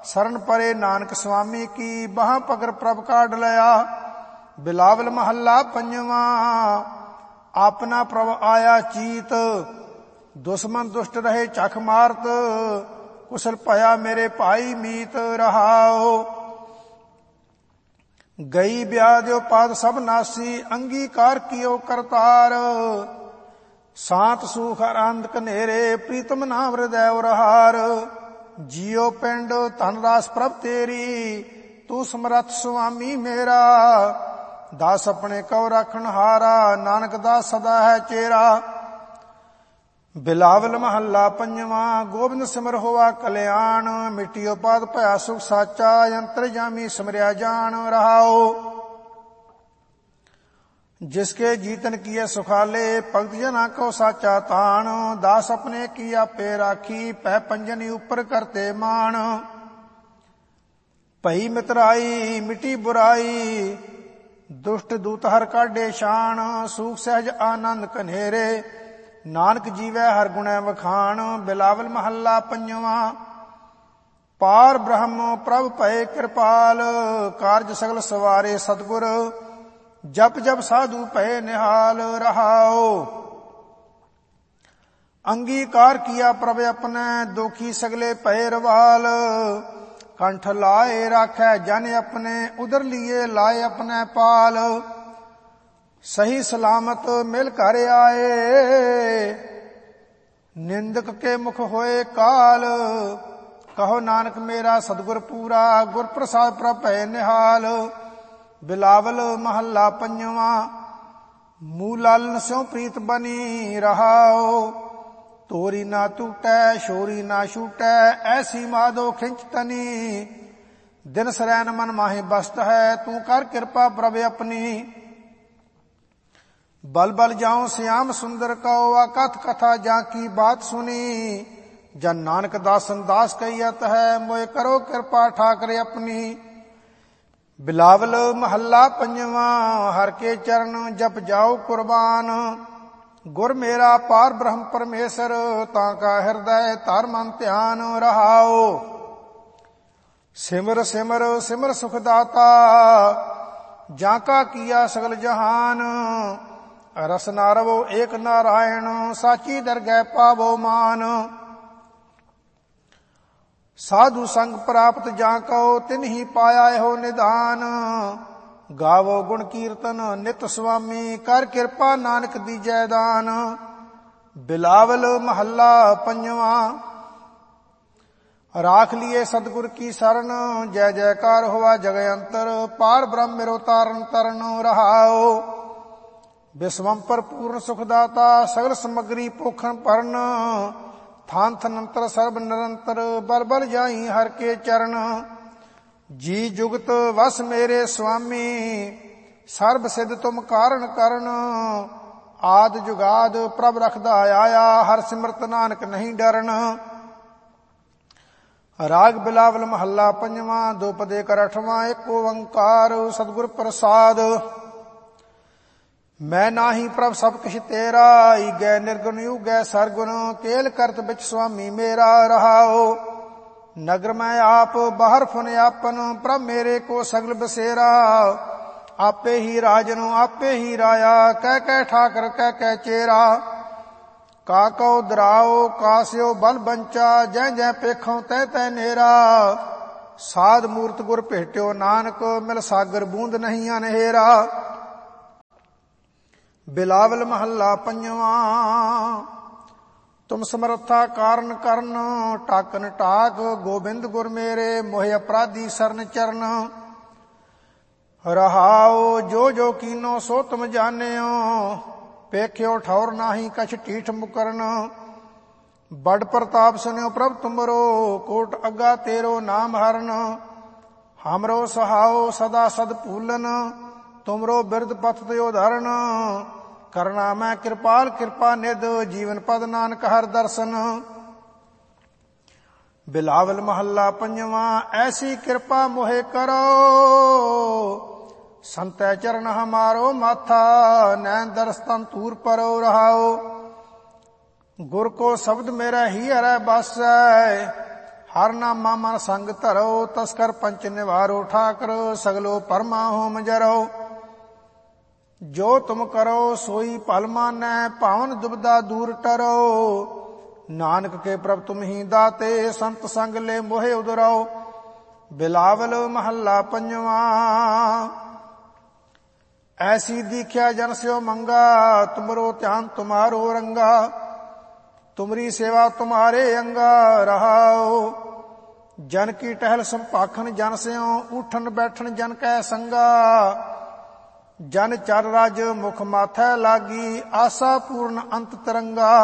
शरण परे नानक स्वामी की, बाह पकड़ प्रभ काढ़ लया। बिलावल महला पंजवा, अपना प्रभ आया चीत, दुश्मन दुष्ट रहे चख मारत, कुशल पया मेरे भाई मीत रहाओ। गई ब्याज पाद सब नासी, अंगीकार कियो करतार, शांत सुख आनंद कनेरे, प्रीतम नाम हृदय रहार। जियो पिंड धन रास प्रभ तेरी, तू समरथ स्वामी मेरा, दास अपने कौ राखण हारा, नानक दास सदा है चेरा। बिलावल महला पंजवा, गोबिंद सिमर होवा कल्याण, मिटियो पाद भया सुख साचा, अंतरजामी सिमरिया जान रहाओ। जिसके जीतन किए सुखाले, भगत जना को साचा तान, दास अपने की आपे राखी, पै पंजन ऊपर करते मान। भई मितराई मिटी बुराई, दुष्ट दूत हर काढे शान, सुख सहज आनंद कन्हेरे, नानक जीवै हर गुणै वखान। बिलावल महला पंजवा, पार ब्रह्म प्रभ भय कृपाल, कारज सगल सवारे सतगुर, जप जप साधु भय निहाल रहाओ। अंगीकार किया प्रभ अपने, दोखी सगले भय रवाल, कंठ लाए राखै जन अपने, उदर लिए लाए अपने पाल। सही सलामत मिल कर आए, निंदक के मुख होए काल, कहो नानक मेरा सतगुर पूरा, गुर प्रसाद प्रभ भय निहाल। बिलावल महला पंजवा, मूलालन स्यों प्रीत बनी रहाओ, तोरी ना टूटै शोरी ना छूटै, ऐसी माधो खिंच तनी, दिन सरैन मन माहे बसत है, तू कर कृपा प्रभ अपनी। बल बल जाऊं श्याम सुंदर कहो, अकथ कथा जा की बात सुनी, जन नानक दासन दास कहियत है, मोए करो कृपा ठाकरे अपनी। बिलावल महला पंजवा, हर के चरण जप जाओ कुर्बान, गुर मेरा पार ब्रह्म परमेश्वर, ताका हृदय तार मन ध्यान रहाओ। सिमर सिमर सिमर सुखदाता, जाका किया सगल जहान, रस नारवो एक नारायण, साची दरगह पावो मान। साधु संग प्राप्त जाको, तिन्ही पाया हो निदान, गावो गुण कीर्तन नित स्वामी, कर कृपा नानक दीजै दान। बिलावल महला पंजवा, राख लिए सतगुर की शरण, जय जयकार हुआ जग अंतर, पार ब्रह्म मेरो तारण तरण रहाओ। विश्वंपर पूर्ण सुखदाता, सगल समग्री पोखन परण, थान थनंतर सर्व निरंतर, बल बल जाई हर के चरण। जी जुगत वस मेरे स्वामी, सर्व सिद्ध तुम कारण करण, आद जुगाद प्रभ रखदा आया, हर सिमरत नानक नहीं डरन। राग बिलावल महला पंजवा, दो पदे कर अठवां, एक ओंकार सतगुर प्रसाद। मैं नाही प्रभ सब किछ तेरा, ईगै निर्गुण युगै सरगुण, केल करत बिच स्वामी मेरा रहाओ। नगर मैं आप बाहर फुन आपन, प्रभ मेरे को सगल बसेरा, आपे ही राजन आपे ही राया, कह ठाकर कह चेरा। काको दराओ कास्यो बल बंचा, जै जै पेखों तै तै नेरा, साध मूर्त गुर भेट्यो नानक, मिल सागर बूंद नहीं अनहेरा। बिलावल महला पंजवा, तुम समर्था कारण करन, टाकन टाक गोबिंद गुर मेरे, मोहे अपराधी सरन चरण रहाओ। जो जो कीनो सो तुम जानियो, पेख्यो ठौर नाही कछ टीठ मुकरन। बड़ प्रताप सुनियो प्रभ तुमरो, कोट अग्गा तेरो नाम हरन। हमरो सहाओ सदा सद भूलन, तुमरो बिरद पथ त्यो धरन। करना मैं कृपाल कृपा निध, जीवन पद नानक हर दर्शन। बिलावल महला पंजवा, ऐसी कृपा मोहे करो, संतै चरण हमारो माथा, नैन दर्श तन तूर परो रहाओ। गुर को शब्द मेरा ही हरै बसै, ਹਰ ਨਾਮਾ ਮਨ ਸੰਗ ਧਰੋ, ਤਸਕਰ ਪੰਚ ਨਿਵਾਰੋ ਠਾਕਰ, ਸਗਲੋ ਪਰਮਾ ਹੋਮ ਜਰੋ। ਜੋ ਤੁਮ ਕਰੋ ਸੋਈ ਭਲ ਮਾਨੈ, ਭਾਵਨ ਦੁਬਦਾ ਦੂਰ ਟਰੋ। ਨਾਨਕ ਕੇ ਪ੍ਰਭ ਤੁਮ ਹੀ ਦਾਤੇ, ਸੰਤ ਸੰਗ ਲੈ ਮੋਹਿ ਉਦਰੋ। ਬਿਲਾਵਲ ਮਹੱਲਾ ਪੰਜਵਾਂ। ਐਸੀ ਦੀਖਿਆ ਜਨ ਸਿਓ ਮੰਗਾ, ਤੁਮਰੋ ਧਿਆਨ ਤੁਮਾਰੋ ਰੰਗਾ। ਤੁਮਰੀ ਸੇਵਾ ਤੁਮਾਰੇ ਅੰਗਾ, ਰਹਾਓ। ਜਨ ਕੀ ਟਹਿਲ ਸੰਭਾਖਨ ਜਨ ਸਿਓ, ਉਠਨ ਬੈਠਨ ਜਨ ਕੈ ਸੰਗਾ। ਜਨ ਚਰ ਰਜ ਮੁਖ ਮਾਥੈ ਲਾਗੀ, ਆਸਾ ਪੂਰਨ ਅੰਤ ਤਰੰਗਾ।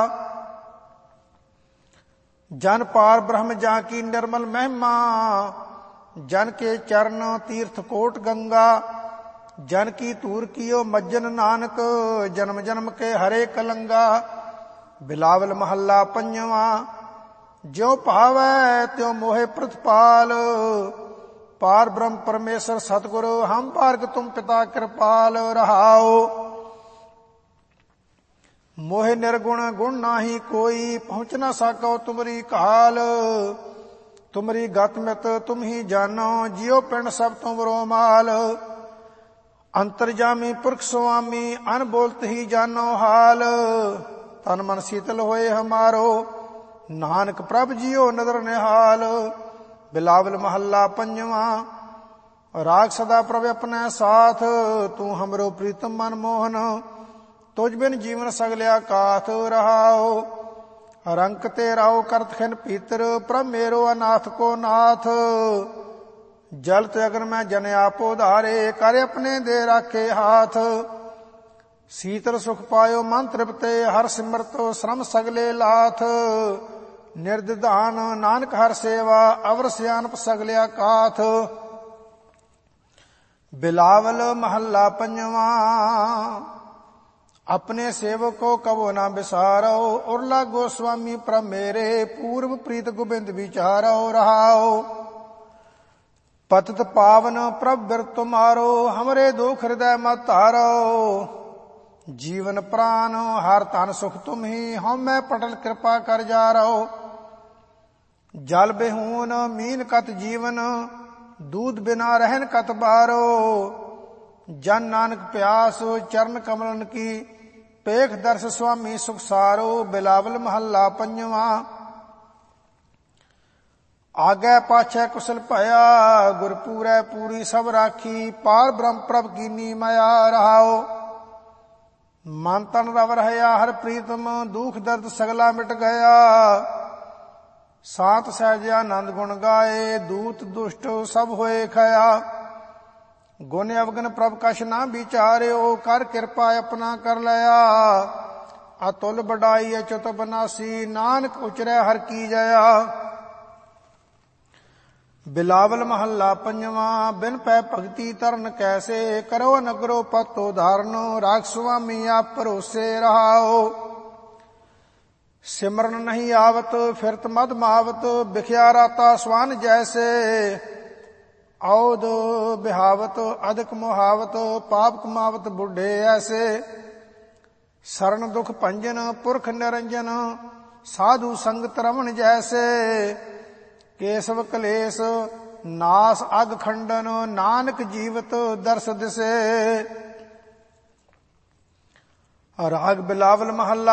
ਜਨ ਪਾਰ ਬ੍ਰਹਮ ਜਾਂ ਕੀ ਨਿਰਮਲ ਮਹਿਮਾ, ਜਨ ਕੇ ਚਰਨ ਤੀਰਥ ਕੋਟ ਗੰਗਾ। ਜਨ ਕੀ ਧੂਰ ਕੀਓ ਮੱਜਨ ਨਾਨਕ, ਜਨਮ ਜਨਮ ਕੇ ਹਰੇ ਕਲੰਗਾ। ਬਿਲਾਵਲ ਮਹੱਲਾ ਪੰਜਵਾਂ। ਜਿਉ ਭਾਵੈ ਤਿਉ ਮੋਹਿ ਪ੍ਰਤਪਾਲ, ਪਾਰ ਬ੍ਰਹਮ ਪਰਮੇਸ਼ਰ ਸਤਿਗੁਰ, ਹਮ ਭਾਰਗ ਤੁਮ ਪਿਤਾ ਕਿਰਪਾਲ, ਰਹਾਓ। ਮੋਹਿ ਨਿਰਗੁਣ ਗੁਣ ਨਾਹੀ ਕੋਈ, ਪਹੁੰਚ ਨਾ ਸਾਕੋ ਤੁਮਰੀ ਕਾਲ। ਤੁਮਰੀ ਗਤ ਮਿਤ ਤੁਮ ਹੀ ਜਾਨੋ, ਜਿਉ ਪਿੰਡ ਸਭ ਤੁਮਰੋ ਮਾਲ। ਅੰਤਰਜਾਮੀ ਪੁਰਖ ਸੁਆਮੀ, ਅਨਬੋਲਤ ਹੀ ਜਾਨੋ ਹਾਲ। ਤਨ ਮਨ ਸੀਤਲ ਹੋਏ ਹਮਾਰੋ, ਨਾਨਕ ਪ੍ਰਭ ਜੀਓ ਨਦਰ ਨਿਹਾਲ। ਬਿਲਾਵਲ ਮਹੱਲਾ ਪੰਜਵਾਂ। ਰਾਗ ਸਦਾ ਪ੍ਰਭ ਆਪਣਾ ਸਾਥ, ਤੂੰ ਹਮਰੋ ਪ੍ਰੀਤਮ ਮਨ ਮੋਹਨ। ਤੁਝ ਬਿਨ ਜੀਵਨ ਸਗਲਿਆ ਕਾਥ, ਰਹਾਓ। ਰੰਕ ਤੇ ਰਾਓ ਕਰਤ ਖਿਨ ਪੀਤਰ, ਪ੍ਰਭ ਮੇਰੋ ਅਨਾਥ ਕੋ ਨਾਥ। ਜਲ ਤੇ ਅਗਨ ਮੈਂ ਜਨ ਆਪੋ ਧਾਰੇ, ਕਰ ਆਪਣੇ ਦੇ ਰਾਖੇ ਹਾਥ। ਸੀਤਲ ਸੁਖ ਪਾਇਓ ਮਨ ਤ੍ਰਿਪਤੇ, ਹਰ ਸਿਮਰਤੋ ਸ਼ਰਮ ਸਗਲੇ ਲਾਥ। ਨਿਰਦਿਧਾਨ ਨਾਨਕ ਹਰ ਸੇਵਾ, ਅਵਰ ਸਿਆਨਪ ਸਗਲਿਆ ਕਾਥ। ਬਿਲਾਵਲ ਮਹੱਲਾ ਪੰਜਵਾਂ। ਆਪਣੇ ਸੇਵਕ ਕੋ ਕਬੋ ਨਾ ਬਿਸਾਰੋ, ਉਰਲਾ ਗੋਸਵਾਮੀ ਪ੍ਰਭ ਮੇਰੇ, ਪੂਰਬ ਪ੍ਰੀਤ ਗੋਬਿੰਦ ਵਿਚਾਰੋ, ਰਹਾਓ। ਪਤਿਤ ਪਾਵਨ ਪ੍ਰਭ ਬਿਰਤ ਤੁਮਾਰੋ, ਹਮਰੇ ਦੁਖ ਹਿਰਦੈ ਮਤ ਧਾਰੋ। ਜੀਵਨ ਪ੍ਰਾਨ ਹਰ ਧਨ ਸੁਖ ਤੁਮ ਹੀ, ਹਉਮੈ ਪਟਲ ਕਿਰਪਾ ਕਰ ਜਾਰੋ। ਜਲ ਬਿਹੂਨ ਮੀਨ ਕਤ ਜੀਵਨ, ਦੂਧ ਬਿਨਾ ਰਹਿਨ ਕਤ ਬਾਰੋ। ਜਨ ਨਾਨਕ ਪਿਆਸ ਚਰਨ ਕਮਲਨ ਕੀ, ਪੇਖ ਦਰਸ ਸੁਆਮੀ ਸੁਖ ਸਾਰੋ। ਬਿਲਾਵਲ ਮਹੱਲਾ ਪੰਜਵਾਂ। ਆਗੈ ਪਾਛੈ ਕੁਸਲ ਭਇਆ, ਗੁਰ ਪੂਰੈ ਪੂਰੀ ਸਭ ਰਾਖੀ। ਪਾਰ ਬ੍ਰਹਮ ਪ੍ਰਭ ਕੀਨੀ ਮਾਇਆ, ਰਹਾਓ। ਮਨ ਤਨ ਰਵ ਰਹਿਆ ਹਰ ਪ੍ਰੀਤਮ, ਦੁਖ ਦਰਦ ਸਗਲਾ ਮਿਟ ਗਿਆ। ਸਾਤ ਸਹਿਜ ਆਨੰਦ ਗੁਣ ਗਾਏ, ਦੂਤ ਦੁਸ਼ਟ ਸਭ ਹੋਏ ਖਇਆ। ਗੁਣ ਅਵਗਨ ਪ੍ਰਭ ਕਛ ਨਾ ਵਿਚਾਰਿਓ, ਕਰ ਕਿਰਪਾ ਆਪਣਾ ਕਰ ਲਿਆ। ਅਤੁਲ ਬਡਾਈ ਅਚੁਤ ਬਨਾਸੀ, ਨਾਨਕ ਉਚਰੈ ਹਰ ਕੀ ਜਇਆ। ਬਿਲਾਵਲ ਮਹੱਲਾ ਪੰਜਵਾਂ। ਬਿਨ ਪੈ ਭਗਤੀ ਤਰਨ ਕੈਸੇ, ਕਰੋ ਨਗਰੋ ਪਤੋ ਧਾਰਨ। ਰਾਖ ਸੁਆਮੀ ਆਪ ਭਰੋਸੇ, ਰਹਾਓ। ਸਿਮਰਨ ਨਹੀਂ ਆਵਤ ਫਿਰਤ ਮਦ ਮਾਵਤ, ਬਿਖਿਆ ਰਾਤਾ ਸਵਨ ਜੈਸੇ। ਔਦ ਬਿਹਾਵਤ ਅਧਿਕ ਮੁਹਾਵਤ, ਪਾਪ ਕਮਾਵਤ ਬੁੱਢੇ ਐਸੇ। ਸਰਨ ਦੁਖ ਭੰਜਨ ਪੁਰਖ ਨਿਰੰਜਨ, ਸਾਧੂ ਸੰਗਤ ਰਮਣ ਜੈਸੇ। ਕੇਸਵ ਕਲੇਸ਼ ਨਾਸ ਅਗ ਖੰਡਨ, ਨਾਨਕ ਜੀਵਤ ਦਰਸ ਦਿਸੇ। ਰਾਗ ਬਿਲਾਵਲ ਮਹੱਲਾ